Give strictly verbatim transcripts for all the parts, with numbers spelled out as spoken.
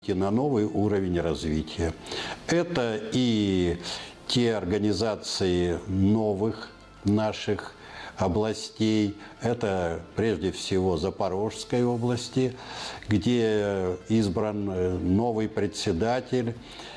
на новый уровень развития. Это и те организации новых наших областей, это прежде всего Запорожской области, где избран новый председатель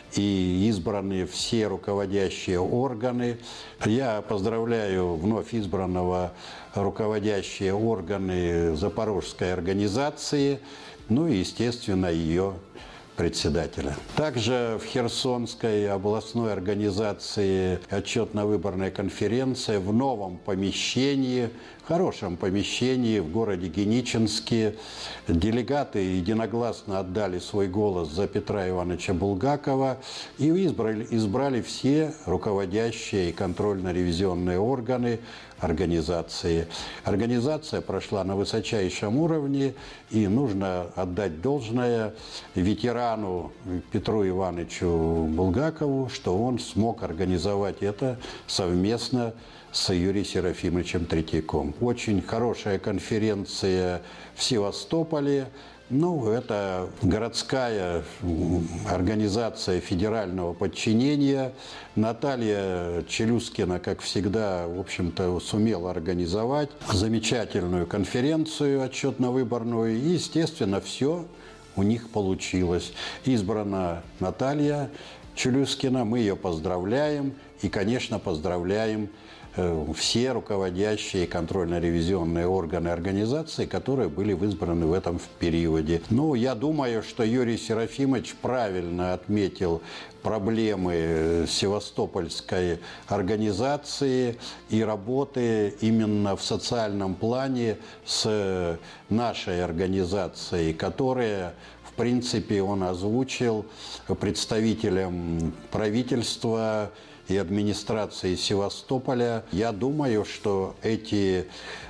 и избраны все руководящие органы. Я поздравляю вновь избранного руководящие органы Запорожской организации, ну и, естественно, ее председателя. Также в Херсонской областной организации отчетно-выборная конференция в новом помещении, хорошем помещении в городе Геничинске. Делегаты единогласно отдали свой голос за Петра Ивановича Булгакова и избрали, избрали все руководящие и контрольно-ревизионные органы организации. Организация прошла на высочайшем уровне, и нужно отдать должное ветерану Петру Ивановичу Булгакову, что он смог организовать это совместно с Юрием Серафимовичем Третьяком. Очень хорошая конференция в Севастополе. Ну, это городская организация федерального подчинения. Наталья Челюскина, как всегда, в общем-то, сумела организовать замечательную конференцию отчетно-выборную. И, естественно, все у них получилось. Избрана Наталья Челюскина, мы ее поздравляем. И, конечно, поздравляем все руководящие контрольно-ревизионные органы организации, которые были избраны в этом периоде. Ну, я думаю, что Юрий Серафимович правильно отметил проблемы севастопольской организации и работы именно в социальном плане с нашей организацией, которая, в принципе, он озвучил представителям правительства и администрации Севастополя. Я думаю, что эти,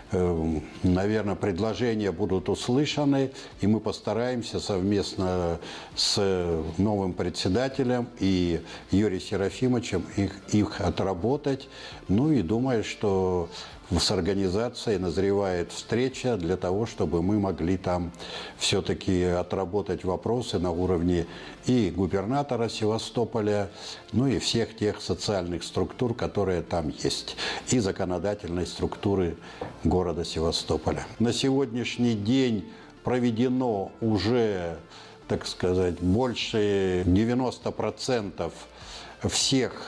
наверное, предложения будут услышаны, и мы постараемся совместно с новым председателем и Юрием Серафимовичем их, их отработать. Ну и думаю, что с организацией назревает встреча для того, чтобы мы могли там все-таки отработать вопросы на уровне и губернатора Севастополя, ну и всех тех социальных структур, которые там есть, и законодательной структуры города Севастополя. На сегодняшний день проведено уже, так сказать, больше девяноста процентов всех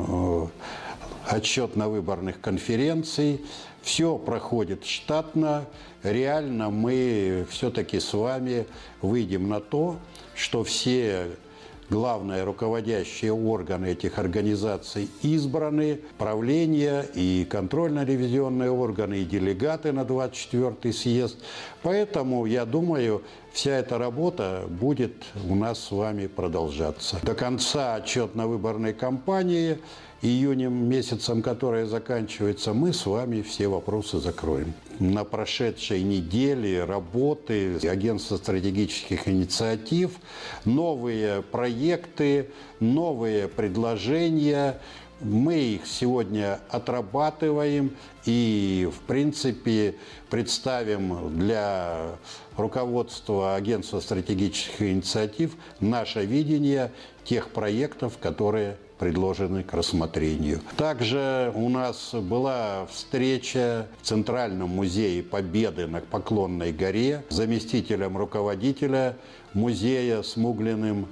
отчетно-выборных конференций. Все проходит штатно. Реально мы все-таки с вами выйдем на то, что все главные руководящие органы этих организаций избраны, правление и контрольно-ревизионные органы, и делегаты на двадцать четвёртый съезд. Поэтому, я думаю, вся эта работа будет у нас с вами продолжаться. До конца отчетно-выборной кампании, июнем месяцем, которая заканчивается, мы с вами все вопросы закроем. На прошедшей неделе работы Агентства стратегических инициатив, новые проекты, новые предложения. Мы их сегодня отрабатываем и, в принципе, представим для руководства Агентства стратегических инициатив наше видение тех проектов, которые предложены к рассмотрению. Также у нас была встреча в Центральном музее Победы на Поклонной горе с заместителем руководителя музея Смуглиным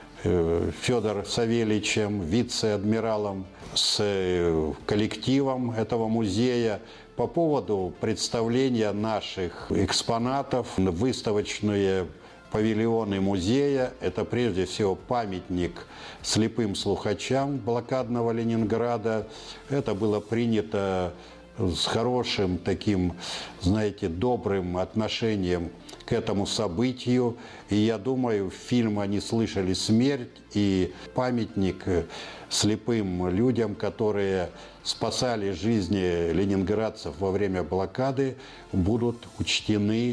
Федором Савельичем, вице-адмиралом, с коллективом этого музея по поводу представления наших экспонатов, выставочные павильоны музея. Это прежде всего памятник слепым слухачам блокадного Ленинграда. Это было принято с хорошим таким, знаете, добрым отношением к этому событию. И я думаю, фильм «Они слышали смерть» и памятник слепым людям, которые спасали жизни ленинградцев во время блокады, будут учтены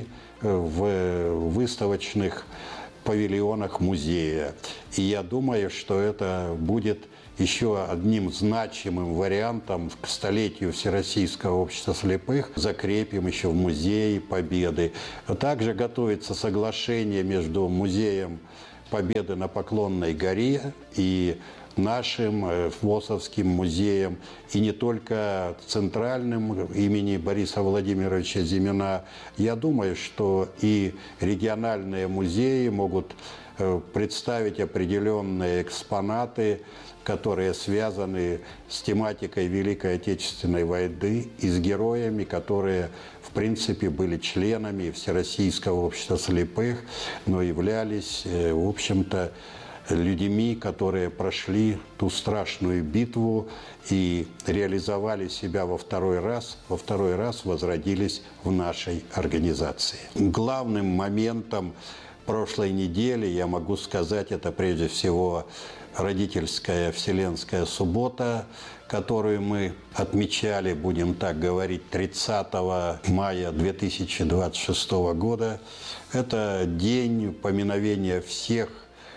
в выставочных павильонах музея. И я думаю, что это будет еще одним значимым вариантом к столетию Всероссийского общества слепых. Закрепим еще в Музее Победы. Также готовится соглашение между музеем Победы на Поклонной горе и нашим ВОСовским музеем, и не только центральным имени Бориса Владимировича Зимина. Я думаю, что и региональные музеи могут представить определенные экспонаты, которые связаны с тематикой Великой Отечественной войны и с героями, которые, в принципе, были членами Всероссийского общества слепых, но являлись, в общем-то, людьми, которые прошли ту страшную битву и реализовали себя во второй раз, во второй раз возродились в нашей организации. Главным моментом прошлой недели, я могу сказать, это прежде всего родительская Вселенская суббота, которую мы отмечали, будем так говорить, тридцатого мая две тысячи двадцать шестого года. Это день поминовения всех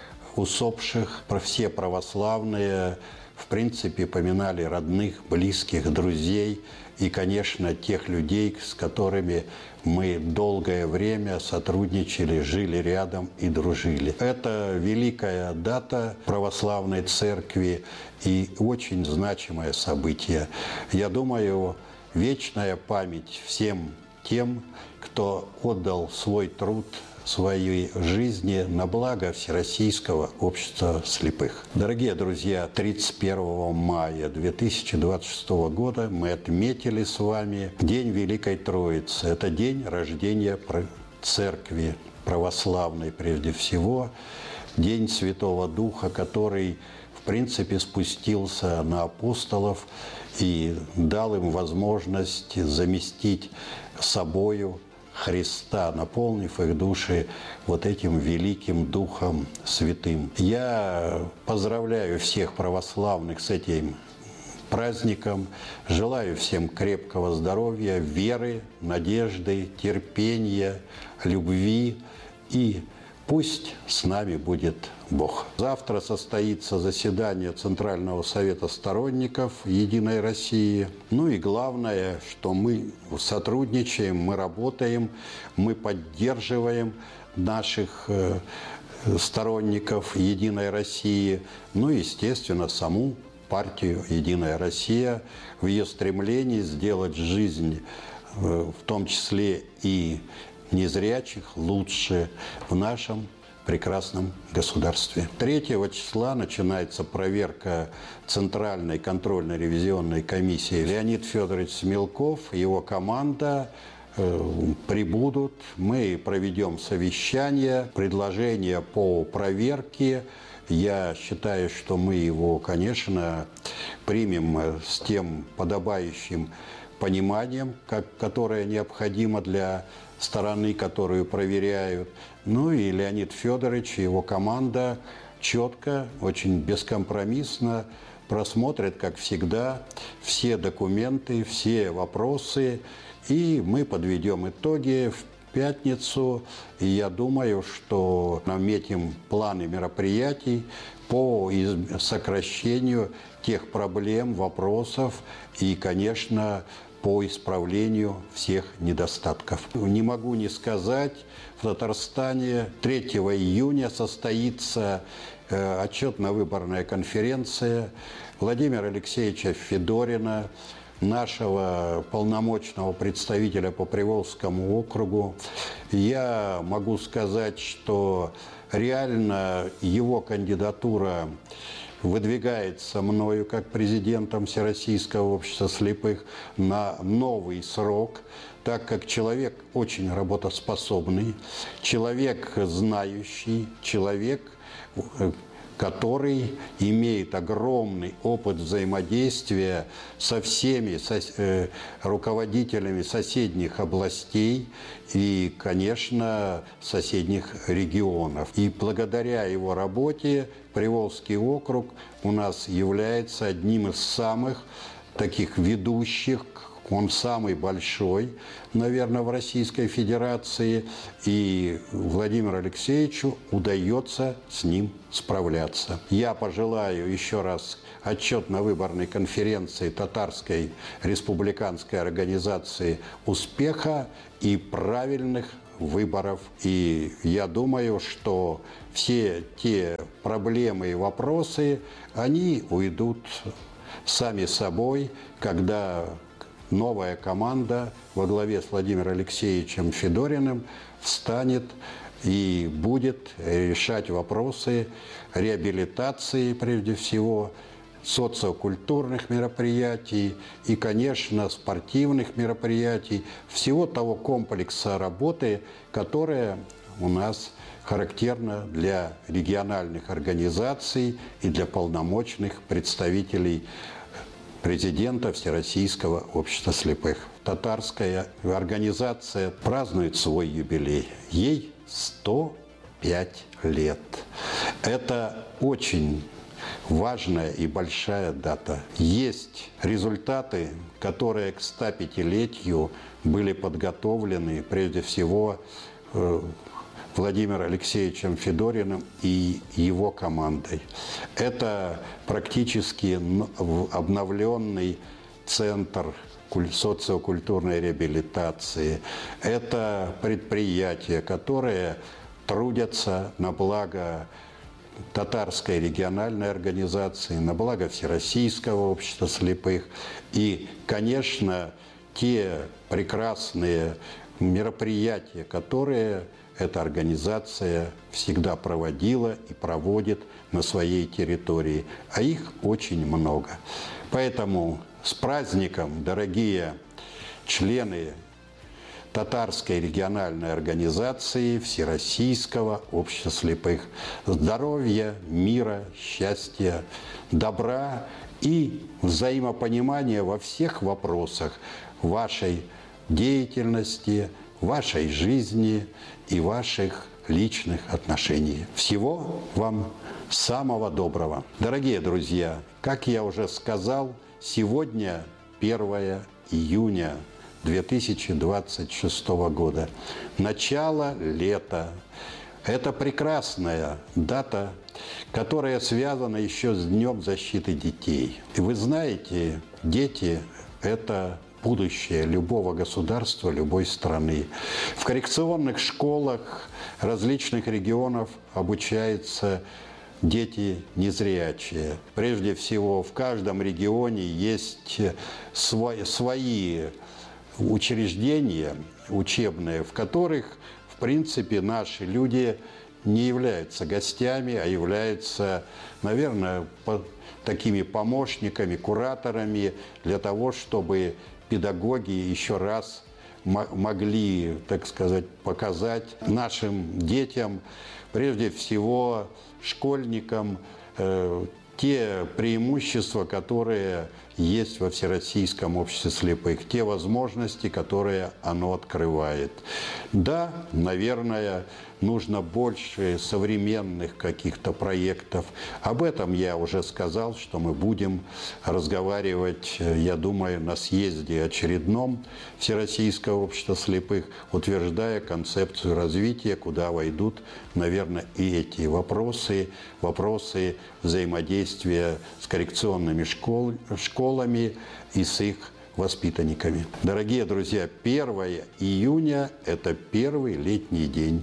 усопших, все православные, в принципе, поминали родных, близких, друзей и, конечно, тех людей, с которыми мы долгое время сотрудничали, жили рядом и дружили. Это великая дата православной церкви и очень значимое событие. Я думаю, вечная память всем тем, кто отдал свой труд, своей жизни на благо Всероссийского общества слепых. Дорогие друзья, тридцать первого мая две тысячи двадцать шестого года мы отметили с вами День Великой Троицы. Это день рождения церкви православной прежде всего, День Святого Духа, который, в принципе, спустился на апостолов и дал им возможность заместить собою Христа, наполнив их души вот этим великим Духом Святым. Я поздравляю всех православных с этим праздником, желаю всем крепкого здоровья, веры, надежды, терпения, любви, и пусть с нами будет Бог. Завтра состоится заседание Центрального совета сторонников «Единой России». Ну и главное, что мы сотрудничаем, мы работаем, мы поддерживаем наших сторонников «Единой России», ну и, естественно, саму партию «Единая Россия» в ее стремлении сделать жизнь, в том числе и незрячих, лучше в нашем прекрасном государстве. третьего числа начинается проверка Центральной контрольно-ревизионной комиссии. Леонид Федорович Смелков и его команда э, прибудут. Мы проведем совещание, предложение по проверке. Я считаю, что мы его, конечно, примем с тем подобающим пониманием, как, которое необходимо для стороны, которую проверяют. Ну и Леонид Федорович и его команда четко, очень бескомпромиссно просмотрят, как всегда, все документы, все вопросы, и мы подведем итоги в пятницу. И я думаю, что наметим планы мероприятий по сокращению тех проблем, вопросов и, конечно, по исправлению всех недостатков. Не могу не сказать, в Татарстане третьего июня состоится э, отчетно-выборная конференция Владимира Алексеевича Федорина, нашего полномочного представителя по Приволжскому округу. Я могу сказать, что реально его кандидатура выдвигается мною как президентом Всероссийского общества слепых на новый срок, так как человек очень работоспособный, человек знающий, человек, который имеет огромный опыт взаимодействия со всеми сос- э, руководителями соседних областей и, конечно, соседних регионов. И благодаря его работе Приволжский округ у нас является одним из самых таких ведущих, он самый большой, наверное, в Российской Федерации, и Владимиру Алексеевичу удается с ним справляться. Я пожелаю еще раз отчетно-выборной конференции Татарской республиканской организации успеха и правильных выборов. И я думаю, что все те проблемы и вопросы, они уйдут сами собой, когда новая команда во главе с Владимиром Алексеевичем Федориным встанет и будет решать вопросы реабилитации, прежде всего, социокультурных мероприятий и, конечно, спортивных мероприятий, всего того комплекса работы, которая у нас характерна для региональных организаций и для полномочных представителей президента Всероссийского общества слепых. Татарская организация празднует свой юбилей. Ей сто пять лет. Это очень важная и большая дата. Есть результаты, которые к стопятилетию были подготовлены прежде всего Владимиром Алексеевичем Федориным и его командой. Это практически обновленный центр социокультурной реабилитации. Это предприятия, которые трудятся на благо Татарской региональной организации, на благо Всероссийского общества слепых. И, конечно, те прекрасные мероприятия, которые эта организация всегда проводила и проводит на своей территории. А их очень много. Поэтому с праздником, дорогие члены Татарской региональной организации Всероссийского общества слепых. Здоровья, мира, счастья, добра и взаимопонимания во всех вопросах вашей деятельности, вашей жизни и ваших личных отношений. Всего вам самого доброго. Дорогие друзья, как я уже сказал, сегодня первое июня две тысячи двадцать шестого года. Начало лета. Это прекрасная дата, которая связана еще с Днем защиты детей. И вы знаете, дети – это будущее любого государства, любой страны. В коррекционных школах различных регионов обучаются дети незрячие. Прежде всего, в каждом регионе есть свои, свои учреждения учебные, в которых, в принципе, наши люди не являются гостями, а являются, наверное, такими помощниками, кураторами для того, чтобы педагоги еще раз могли, так сказать, показать нашим детям, прежде всего школьникам, э, те преимущества, которые есть во Всероссийском обществе слепых, те возможности, которые оно открывает. Да, наверное, нужно больше современных каких-то проектов. Об этом я уже сказал, что мы будем разговаривать, я думаю, на съезде очередном Всероссийского общества слепых, утверждая концепцию развития, куда войдут, наверное, и эти вопросы, вопросы взаимодействия с коррекционными школ, школами и с их воспитанниками. Дорогие друзья, первое июня – это первый летний день.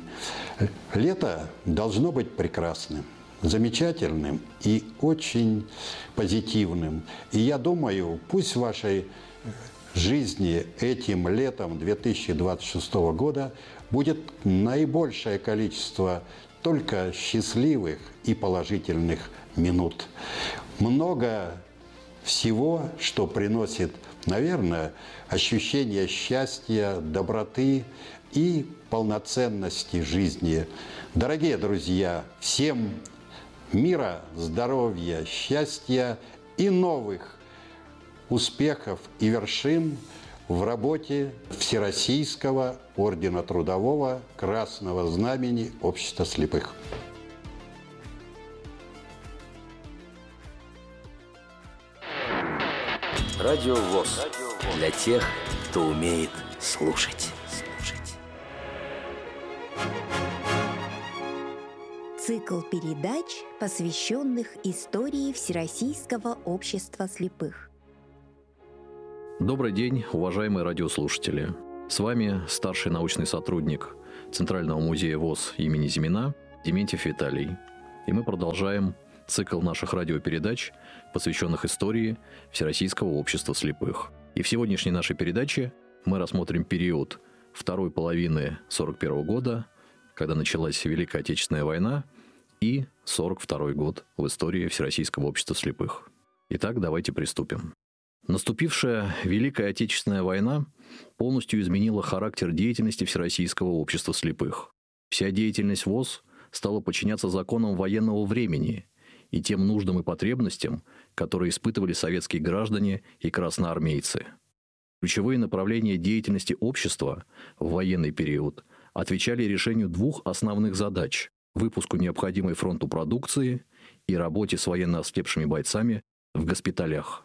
Лето должно быть прекрасным, замечательным и очень позитивным. И я думаю, пусть в вашей жизни этим летом две тысячи двадцать шестого года будет наибольшее количество только счастливых и положительных минут. Много всего, что приносит, наверное, ощущение счастья, доброты и полноценности жизни. Дорогие друзья, всем мира, здоровья, счастья и новых успехов и вершин в работе Всероссийского ордена Трудового Красного Знамени Общества слепых. Радио ВОС. Для тех, кто умеет слушать. Цикл передач, посвященных истории Всероссийского общества слепых. Добрый день, уважаемые радиослушатели. С вами старший научный сотрудник Центрального музея ВОС имени Зимина Дементьев Виталий. И мы продолжаем цикл наших радиопередач, посвященных истории Всероссийского общества слепых. И в сегодняшней нашей передаче мы рассмотрим период второй половины сорок первого года, когда началась Великая Отечественная война, и сорок второй год в истории Всероссийского общества слепых. Итак, давайте приступим. Наступившая Великая Отечественная война полностью изменила характер деятельности Всероссийского общества слепых. Вся деятельность ВОС стала подчиняться законам военного времени и тем нуждам и потребностям, которые испытывали советские граждане и красноармейцы. Ключевые направления деятельности общества в военный период отвечали решению двух основных задач – выпуску необходимой фронту продукции и работе с военно ослепшими бойцами в госпиталях.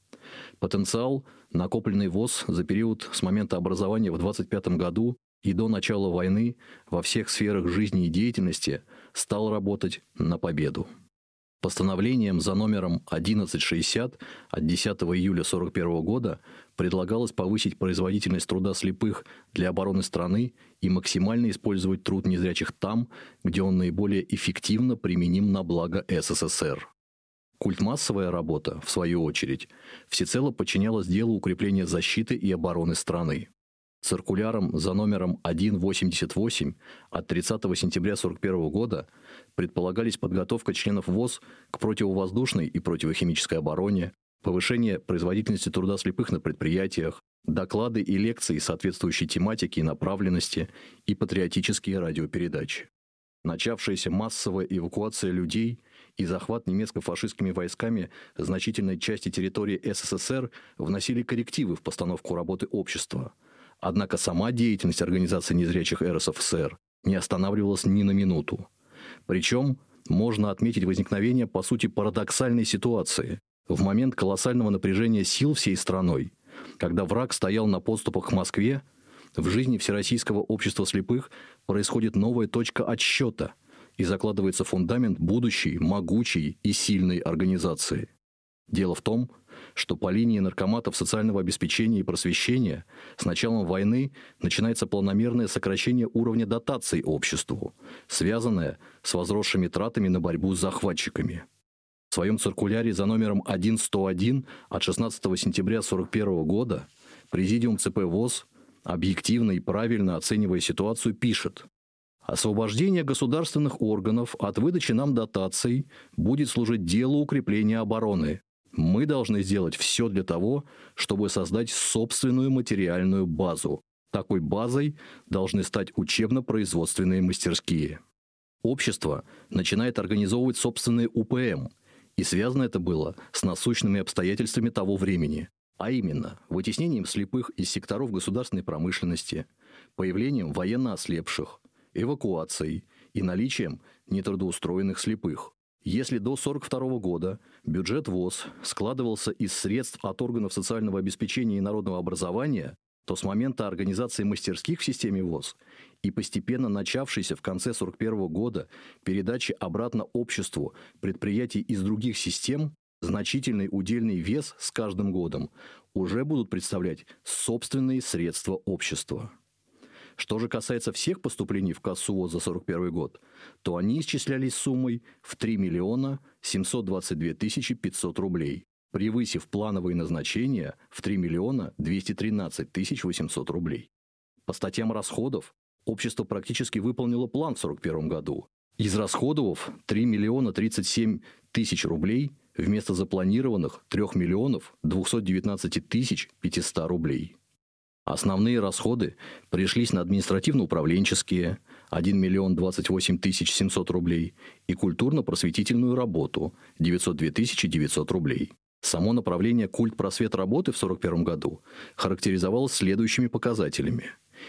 Потенциал, накопленный ВОС за период с момента образования в двадцать пятом году и до начала войны во всех сферах жизни и деятельности, стал работать на победу. Постановлением за номером одиннадцать шестьдесят от десятого июля сорок первого года предлагалось повысить производительность труда слепых для обороны страны и максимально использовать труд незрячих там, где он наиболее эффективно применим на благо СССР. Культмассовая работа, в свою очередь, всецело подчинялась делу укрепления защиты и обороны страны. Циркуляром за номером сто восемьдесят восемь от тридцатого сентября сорок первого года предполагались подготовка членов ВОС к противовоздушной и противохимической обороне, повышение производительности труда слепых на предприятиях, доклады и лекции соответствующей тематики и направленности и патриотические радиопередачи. Начавшаяся массовая эвакуация людей и захват немецко-фашистскими войсками значительной части территории СССР вносили коррективы в постановку работы общества. Однако сама деятельность Организации незрячих эр эс эф эс эр не останавливалась ни на минуту. Причем можно отметить возникновение, по сути, парадоксальной ситуации. В момент колоссального напряжения сил всей страной, когда враг стоял на подступах к Москве, в жизни Всероссийского общества слепых происходит новая точка отсчета и закладывается фундамент будущей, могучей и сильной организации. Дело в том, что по линии наркоматов социального обеспечения и просвещения с началом войны начинается планомерное сокращение уровня дотаций обществу, связанное с возросшими тратами на борьбу с захватчиками. В своем циркуляре за номером сто один от шестнадцатого сентября сорок первого года Президиум ЦП ВОС, объективно и правильно оценивая ситуацию, пишет: «Освобождение государственных органов от выдачи нам дотаций будет служить делу укрепления обороны. Мы должны сделать все для того, чтобы создать собственную материальную базу. Такой базой должны стать учебно-производственные мастерские». Общество начинает организовывать собственные у пэ эм, и связано это было с насущными обстоятельствами того времени, а именно вытеснением слепых из секторов государственной промышленности, появлением военно ослепших, эвакуацией и наличием нетрудоустроенных слепых. Если до сорок второго года бюджет ВОС складывался из средств от органов социального обеспечения и народного образования, то с момента организации мастерских в системе ВОС и постепенно начавшейся в конце сорок первого года передачи обратно обществу предприятий из других систем, значительный удельный вес с каждым годом уже будут представлять собственные средства общества. Что же касается всех поступлений в кассу ВОС за сорок первый год, то они исчислялись суммой в три миллиона семьсот двадцать две тысячи пятьсот рублей, превысив плановые назначения в три миллиона двести тринадцать тысяч восемьсот рублей. По статьям расходов общество практически выполнило план в сорок первом году, израсходовав три миллиона тридцать семь тысяч рублей вместо запланированных три миллиона двести девятнадцать тысяч пятьсот рублей. Основные расходы пришлись на административно-управленческие – один миллион двадцать восемь тысяч семьсот рублей и культурно-просветительную работу – девятьсот две тысячи девятьсот рублей. Само направление культ-просвет работы в сорок первом году характеризовалось следующими показателями.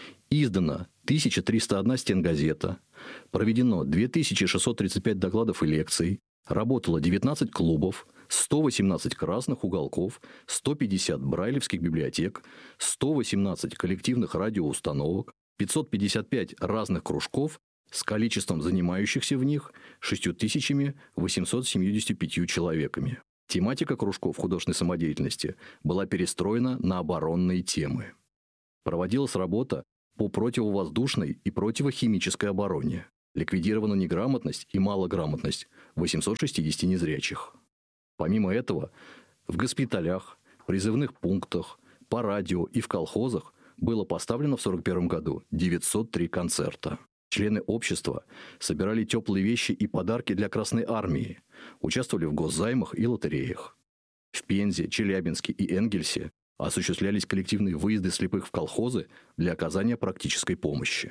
Издано тысяча триста одна стенгазета, проведено две тысячи шестьсот тридцать пять докладов и лекций, работало девятнадцать клубов, сто восемнадцать красных уголков, сто пятьдесят брайлевских библиотек, сто восемнадцать коллективных радиоустановок, пятьсот пятьдесят пять разных кружков с количеством занимающихся в них шестью тысячами восемьсот семьюдесятью пятью человеками. Тематика кружков художественной самодеятельности была перестроена на оборонные темы. Проводилась работа по противовоздушной и противохимической обороне. Ликвидирована неграмотность и малограмотность восемьсот шестьдесят незрячих. Помимо этого, в госпиталях, призывных пунктах, по радио и в колхозах было поставлено в сорок первом году девятьсот три концерта. Члены общества собирали теплые вещи и подарки для Красной Армии, участвовали в госзаймах и лотереях. В Пензе, Челябинске и Энгельсе осуществлялись коллективные выезды слепых в колхозы для оказания практической помощи.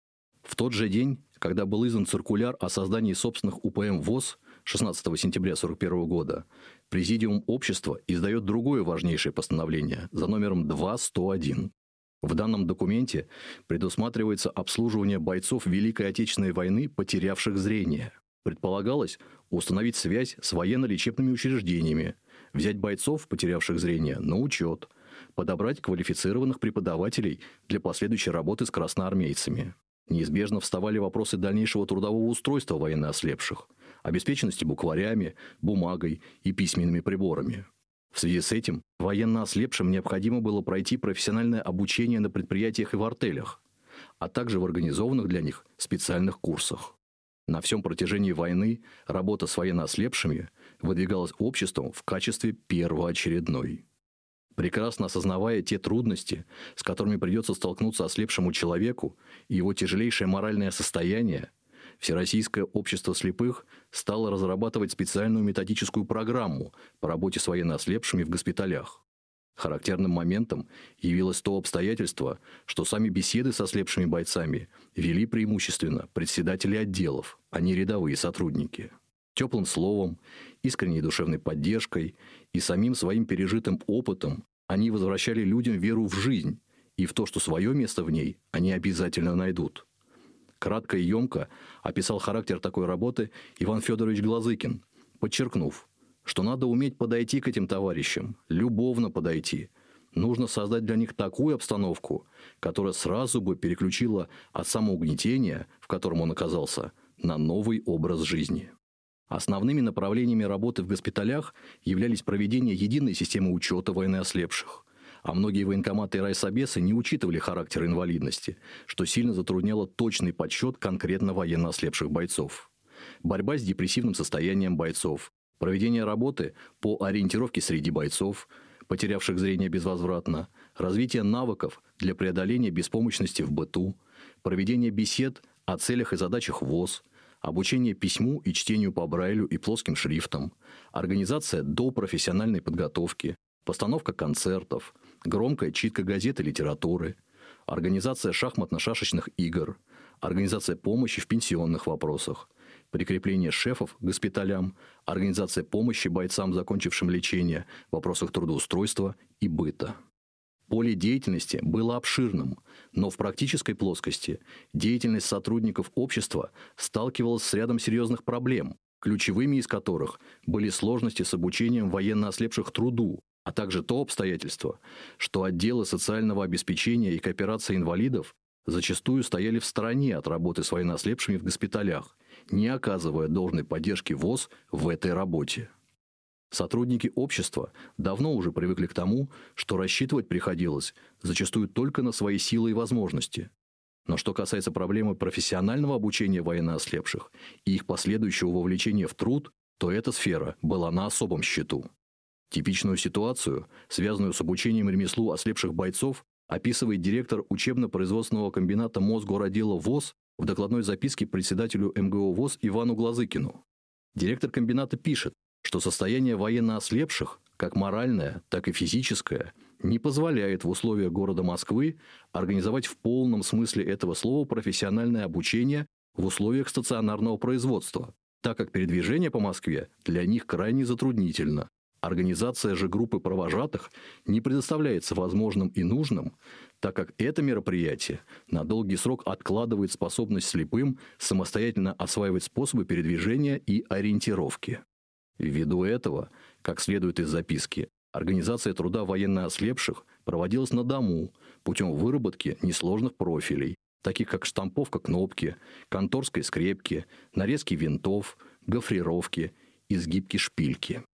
В тот же день, когда был издан циркуляр о создании собственных УПМ ВОС шестнадцатого сентября сорок первого года, Президиум общества издает другое важнейшее постановление за номером два сто один. В данном документе предусматривается обслуживание бойцов Великой Отечественной войны, потерявших зрение. Предполагалось установить связь с военно-лечебными учреждениями, взять бойцов, потерявших зрение, на учет, подобрать квалифицированных преподавателей для последующей работы с красноармейцами. Неизбежно вставали вопросы дальнейшего трудового устройства военноослепших, обеспеченности букварями, бумагой и письменными приборами. В связи с этим военноослепшим необходимо было пройти профессиональное обучение на предприятиях и в артелях, а также в организованных для них специальных курсах. На всем протяжении войны работа с военноослепшими выдвигалась обществом в качестве первоочередной. Прекрасно осознавая те трудности, с которыми придется столкнуться ослепшему человеку и его тяжелейшее моральное состояние, Всероссийское общество слепых стало разрабатывать специальную методическую программу по работе с военноослепшими в госпиталях. Характерным моментом явилось то обстоятельство, что сами беседы с ослепшими бойцами вели преимущественно председатели отделов, а не рядовые сотрудники. Теплым словом, искренней душевной поддержкой и самим своим пережитым опытом они возвращали людям веру в жизнь и в то, что свое место в ней они обязательно найдут. Кратко и емко описал характер такой работы Иван Федорович Глазыкин, подчеркнув, что надо уметь подойти к этим товарищам, любовно подойти. Нужно создать для них такую обстановку, которая сразу бы переключила от самоугнетения, в котором он оказался, на новый образ жизни. Основными направлениями работы в госпиталях являлись проведение единой системы учета военноослепших, а многие военкоматы и райсобесы не учитывали характер инвалидности, что сильно затрудняло точный подсчет конкретно военноослепших бойцов. Борьба с депрессивным состоянием бойцов, проведение работы по ориентировке среди бойцов, потерявших зрение безвозвратно, развитие навыков для преодоления беспомощности в быту, проведение бесед о целях и задачах ВОС, обучение письму и чтению по Брайлю и плоским шрифтам, организация допрофессиональной подготовки, постановка концертов, громкая читка газет и литературы, организация шахматно-шашечных игр, организация помощи в пенсионных вопросах, прикрепление шефов к госпиталям, организация помощи бойцам, закончившим лечение, в вопросах трудоустройства и быта. Поле деятельности было обширным, но в практической плоскости деятельность сотрудников общества сталкивалась с рядом серьезных проблем, ключевыми из которых были сложности с обучением военноослепших труду, а также то обстоятельство, что отделы социального обеспечения и кооперации инвалидов зачастую стояли в стороне от работы с военноослепшими в госпиталях, не оказывая должной поддержки ВОС в этой работе. Сотрудники общества давно уже привыкли к тому, что рассчитывать приходилось зачастую только на свои силы и возможности. Но что касается проблемы профессионального обучения военноослепших и их последующего вовлечения в труд, то эта сфера была на особом счету. Типичную ситуацию, связанную с обучением ремеслу ослепших бойцов, описывает директор учебно-производственного комбината Мосгородела ВОС в докладной записке председателю эм гэ о ВОС Ивану Глазыкину. Директор комбината пишет, что состояние военноослепших, как моральное, так и физическое, не позволяет в условиях города Москвы организовать в полном смысле этого слова профессиональное обучение в условиях стационарного производства, так как передвижение по Москве для них крайне затруднительно. Организация же группы провожатых не предоставляется возможным и нужным, так как это мероприятие на долгий срок откладывает способность слепым самостоятельно осваивать способы передвижения и ориентировки. Ввиду этого, как следует из записки, организация труда военноослепших проводилась на дому путем выработки несложных профилей, таких как штамповка кнопки, конторской скрепки, нарезки винтов, гофрировки и сгибки шпильки.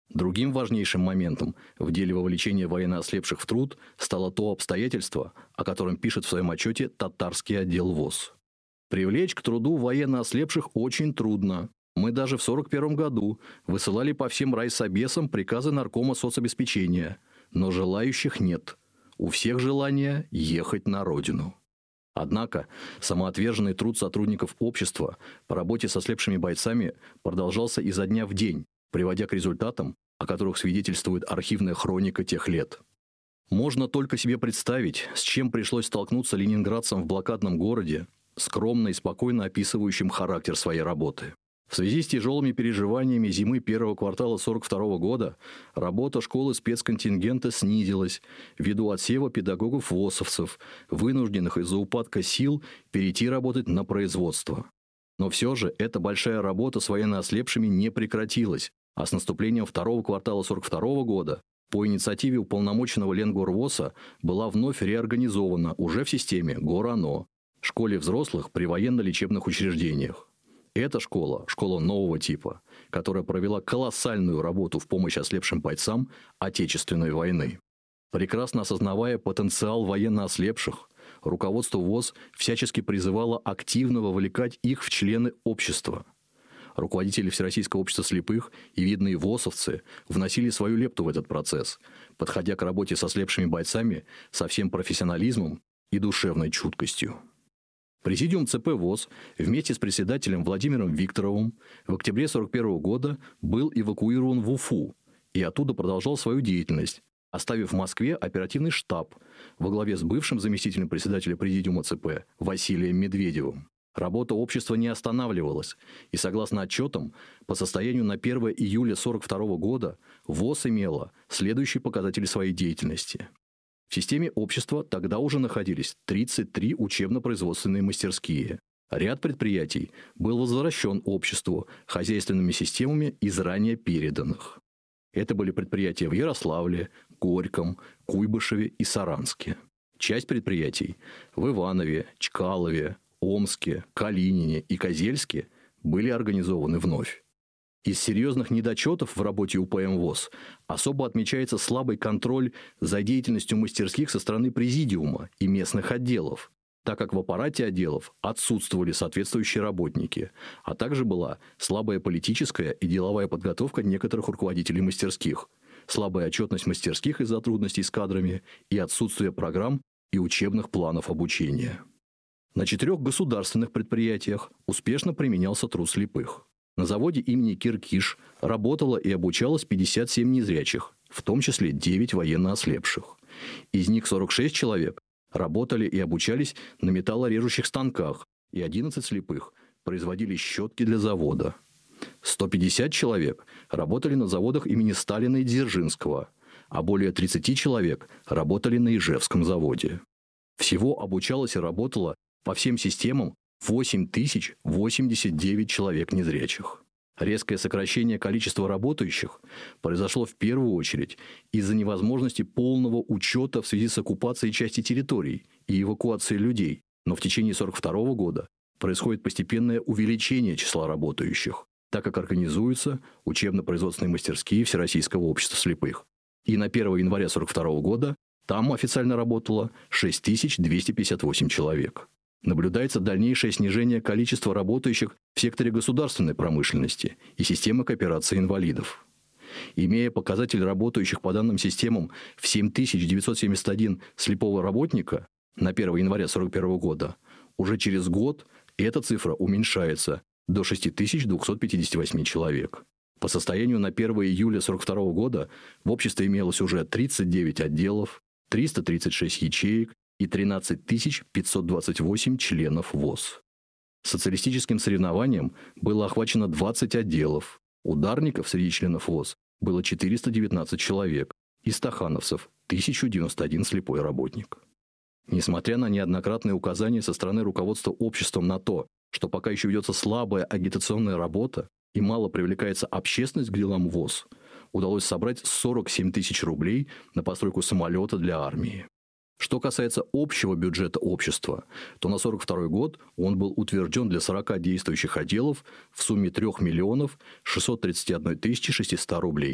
Другим важнейшим моментом в деле вовлечения военноослепших в труд стало то обстоятельство, о котором пишет в своем отчете татарский отдел ВОС. Привлечь к труду военноослепших очень трудно. Мы даже в сорок первом году высылали по всем райсобесам приказы наркома соцобеспечения, но желающих нет. У всех желание ехать на родину. Однако самоотверженный труд сотрудников общества по работе со ослепшими бойцами продолжался изо дня в день, приводя к результатам, о которых свидетельствует архивная хроника тех лет. Можно только себе представить, с чем пришлось столкнуться ленинградцам в блокадном городе, скромно и спокойно описывающим характер своей работы. В связи с тяжелыми переживаниями зимы первого квартала сорок второго года работа школы спецконтингента снизилась ввиду отсева педагогов-восовцев, вынужденных из-за упадка сил перейти работать на производство. Но все же эта большая работа с военноослепшими не прекратилась, а с наступлением второго квартала сорок второго года по инициативе уполномоченного Ленгорвоса была вновь реорганизована уже в системе ГОР-ОНО, школе взрослых при военно-лечебных учреждениях. Эта школа, школа нового типа, которая провела колоссальную работу в помощь ослепшим бойцам Отечественной войны. Прекрасно осознавая потенциал военно-ослепших, руководство ВОС всячески призывало активно вовлекать их в члены общества. Руководители Всероссийского общества слепых и видные ВОСовцы вносили свою лепту в этот процесс, подходя к работе со ослепшими бойцами со всем профессионализмом и душевной чуткостью. Президиум ЦП ВОС вместе с председателем Владимиром Викторовым в октябре сорок первого года был эвакуирован в Уфу и оттуда продолжал свою деятельность, оставив в Москве оперативный штаб во главе с бывшим заместителем председателя Президиума ЦП Василием Медведевым. Работа общества не останавливалась, и согласно отчетам, по состоянию на первое июля сорок второго года ВОС имела следующие показатели своей деятельности. В системе общества тогда уже находились тридцать три учебно-производственные мастерские. Ряд предприятий был возвращен обществу хозяйственными системами из ранее переданных. Это были предприятия в Ярославле, Горьком, Куйбышеве и Саранске. Часть предприятий в Иванове, Чкалове, Омске, Калинине и Козельске были организованы вновь. Из серьезных недочетов в работе УПМ-ВОС особо отмечается слабый контроль за деятельностью мастерских со стороны президиума и местных отделов, так как в аппарате отделов отсутствовали соответствующие работники, а также была слабая политическая и деловая подготовка некоторых руководителей мастерских, слабая отчетность мастерских из-за трудностей с кадрами и отсутствие программ и учебных планов обучения. На четырех государственных предприятиях успешно применялся труд слепых. На заводе имени Киркиш работало и обучалось пятьдесят семь незрячих, в том числе девять военно-ослепших. Из них сорок шесть человек работали и обучались на металлорежущих станках, и одиннадцать слепых производили щетки для завода. сто пятьдесят человек работали на заводах имени Сталина и Дзержинского, а более тридцать человек работали на Ижевском заводе. Всего обучалось и работало по всем системам восемь тысяч восемьдесят девять человек незрячих. Резкое сокращение количества работающих произошло в первую очередь из-за невозможности полного учета в связи с оккупацией части территорий и эвакуацией людей, но в течение сорок второго года происходит постепенное увеличение числа работающих, так как организуются учебно-производственные мастерские Всероссийского общества слепых. И на первое января сорок второго года там официально работало шесть тысяч двести пятьдесят восемь человек. Наблюдается дальнейшее снижение количества работающих в секторе государственной промышленности и системы кооперации инвалидов. Имея показатель работающих по данным системам в семь тысяч девятьсот семьдесят один слепого работника на первое января сорок первого года, уже через год эта цифра уменьшается до шесть тысяч двести пятьдесят восемь человек. По состоянию на первое июля сорок второго года в обществе имелось уже тридцать девять отделов, триста тридцать шесть ячеек и тринадцать тысяч пятьсот двадцать восемь членов ВОС. Социалистическим соревнованием было охвачено двадцать отделов. Ударников среди членов ВОС было четыреста девятнадцать человек, и стахановцев – тысяча девяносто один слепой работник. Несмотря на неоднократные указания со стороны руководства обществом на то, что пока еще ведется слабая агитационная работа и мало привлекается общественность к делам ВОС, удалось собрать сорок семь тысяч рублей на постройку самолета для армии. Что касается общего бюджета общества, то на сорок второй год он был утвержден для сорока действующих отделов в сумме трех миллионов шестьсот тридцать одна тысяча шестьсот рублей,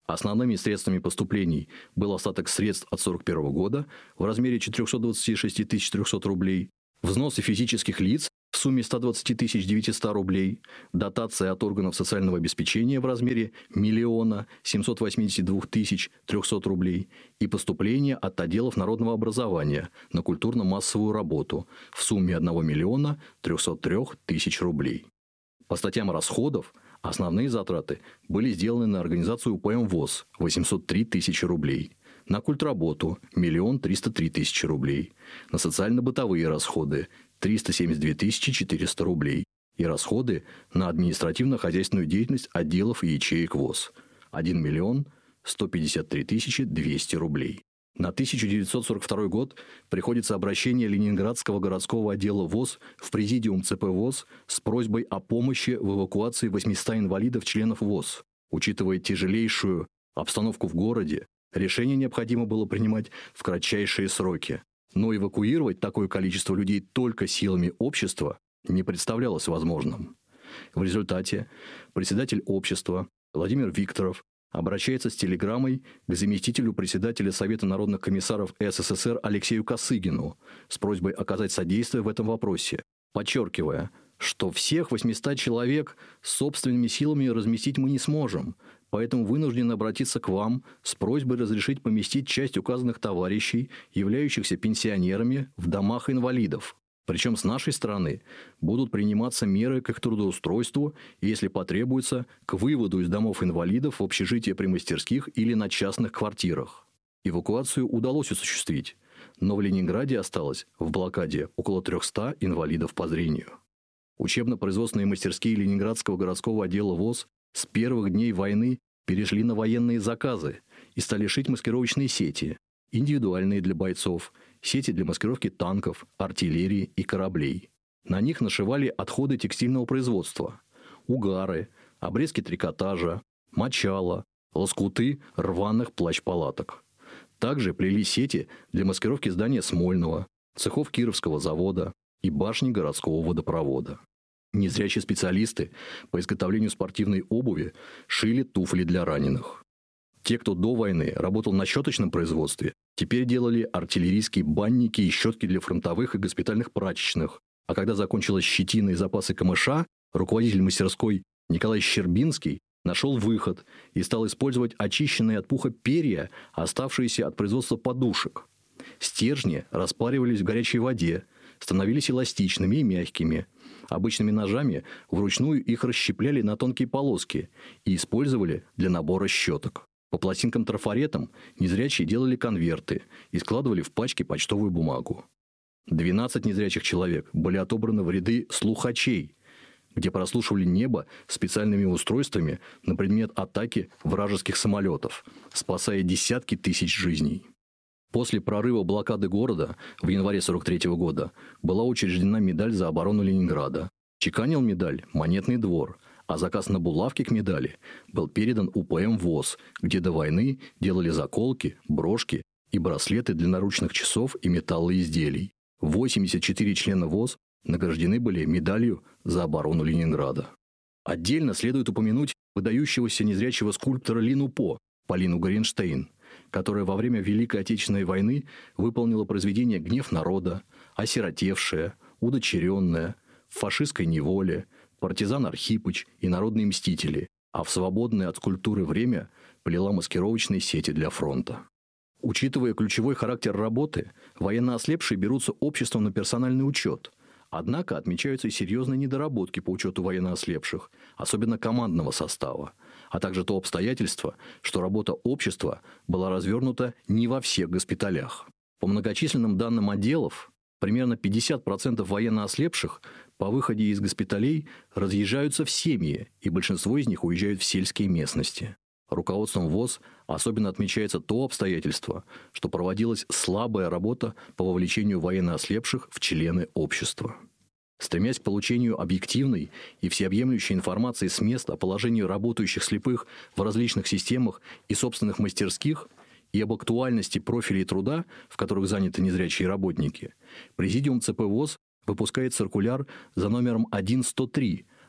Основными средствами поступлений был остаток средств от сорок первого года в размере четыреста двадцать шесть тысяч триста рублей, взносы физических лиц в сумме сто двадцать тысяч девятьсот рублей, дотация от органов социального обеспечения в размере миллиона семьсот восемьдесят два тысяч триста рублей и поступления от отделов народного образования на культурно-массовую работу в сумме одного миллиона трехсот трёх тысяч рублей. По статьям расходов основные затраты были сделаны на организацию УПМ ВОС – восемьсот три тысячи рублей, на культработу – миллион триста три тысячи рублей, на социально-бытовые расходы – триста семьдесят две тысячи четыреста рублей и расходы на административно-хозяйственную деятельность отделов и ячеек ВОС – один миллион сто пятьдесят три тысячи двести рублей. На тысяча девятьсот сорок второй год приходится обращение Ленинградского городского отдела ВОС в Президиум ЦП ВОС с просьбой о помощи в эвакуации восьмисот инвалидов-членов ВОС. Учитывая тяжелейшую обстановку в городе, решение необходимо было принимать в кратчайшие сроки. Но эвакуировать такое количество людей только силами общества не представлялось возможным. В результате председатель общества Владимир Викторов обращается с телеграммой к заместителю председателя Совета народных комиссаров СССР Алексею Косыгину с просьбой оказать содействие в этом вопросе, подчеркивая, что всех восемьсот человек собственными силами разместить мы не сможем, поэтому вынуждены обратиться к вам с просьбой разрешить поместить часть указанных товарищей, являющихся пенсионерами, в домах инвалидов. Причем с нашей стороны будут приниматься меры к их трудоустройству и, если потребуется, к выводу из домов инвалидов в общежития при мастерских или на частных квартирах. Эвакуацию удалось осуществить, но в Ленинграде осталось в блокаде около трехсот инвалидов по зрению. Учебно-производственные мастерские Ленинградского городского отдела ВОС с первых дней войны перешли на военные заказы и стали шить маскировочные сети, индивидуальные для бойцов, сети для маскировки танков, артиллерии и кораблей. На них нашивали отходы текстильного производства, угары, обрезки трикотажа, мочала, лоскуты рваных плащ-палаток. Также плели сети для маскировки здания Смольного, цехов Кировского завода и башни городского водопровода. Незрячие специалисты по изготовлению спортивной обуви шили туфли для раненых. Те, кто до войны работал на щеточном производстве, теперь делали артиллерийские банники и щетки для фронтовых и госпитальных прачечных. А когда закончилась щетина и запасы камыша, руководитель мастерской Николай Щербинский нашел выход и стал использовать очищенные от пуха перья, оставшиеся от производства подушек. Стержни распаривались в горячей воде, становились эластичными и мягкими. Обычными ножами вручную их расщепляли на тонкие полоски и использовали для набора щеток. По пластинкам-трафаретам незрячие делали конверты и складывали в пачки почтовую бумагу. двенадцать незрячих человек были отобраны в ряды слухачей, где прослушивали небо специальными устройствами на предмет атаки вражеских самолетов, спасая десятки тысяч жизней. После прорыва блокады города в январе сорок третьего года была учреждена медаль за оборону Ленинграда. Чеканил медаль Монетный двор, а заказ на булавки к медали был передан УПМ ВОС, где до войны делали заколки, брошки и браслеты для наручных часов и металлоизделий. восемьдесят четыре члена ВОС награждены были медалью за оборону Ленинграда. Отдельно следует упомянуть выдающегося незрячего скульптора Лину По, Полину Горенштейн, которая во время Великой Отечественной войны выполнила произведения «Гнев народа», «Осиротевшая», «Удочеренная», «В фашистской неволе», «Партизан Архипыч» и «Народные мстители», а в свободное от скульптуры время плела маскировочные сети для фронта. Учитывая ключевой характер работы, военноослепшие берутся обществом на персональный учет. Однако отмечаются и серьезные недоработки по учету военноослепших, особенно командного состава, а также то обстоятельство, что работа общества была развернута не во всех госпиталях. По многочисленным данным отделов, примерно пятьдесят процентов военноослепших по выходе из госпиталей разъезжаются в семьи, и большинство из них уезжают в сельские местности. Руководством ВОС особенно отмечается то обстоятельство, что проводилась слабая работа по вовлечению военноослепших в члены общества. Стремясь к получению объективной и всеобъемлющей информации с мест о положении работающих слепых в различных системах и собственных мастерских и об актуальности профилей труда, в которых заняты незрячие работники, Президиум ЦП ВОС выпускает циркуляр за номером один сто три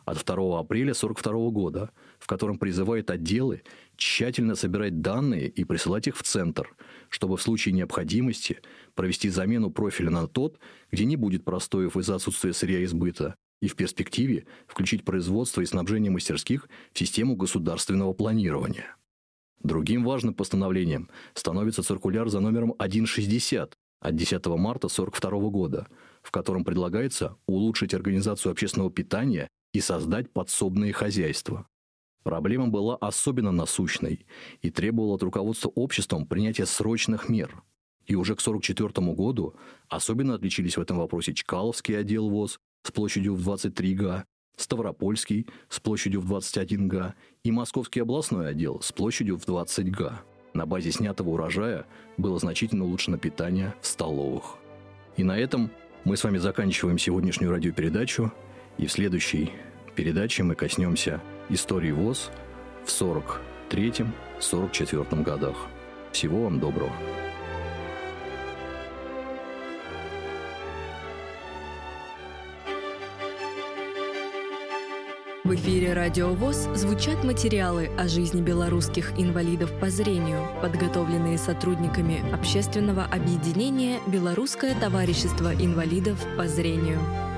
от второго апреля сорок второго года, в котором призывает отделы тщательно собирать данные и присылать их в Центр, чтобы в случае необходимости провести замену профиля на тот, где не будет простоев из-за отсутствия сырья и сбыта, и в перспективе включить производство и снабжение мастерских в систему государственного планирования. Другим важным постановлением становится циркуляр за номером сто шестьдесят от десятого марта сорок второго года, в котором предлагается улучшить организацию общественного питания и создать подсобные хозяйства. Проблема была особенно насущной и требовала от руководства обществом принятия срочных мер. И уже к сорок четвёртому году особенно отличились в этом вопросе Чкаловский отдел ВОЗ с площадью в двадцать три га, Ставропольский с площадью в двадцать один га и Московский областной отдел с площадью в двадцать га. На базе снятого урожая было значительно улучшено питание в столовых. И на этом мы с вами заканчиваем сегодняшнюю радиопередачу, и в следующей передаче мы коснемся истории ВОЗ в сорок третьем — сорок четвёртом годах. Всего вам доброго. В эфире «Радио ВОЗ» звучат материалы о жизни белорусских инвалидов по зрению, подготовленные сотрудниками общественного объединения «Белорусское товарищество инвалидов по зрению».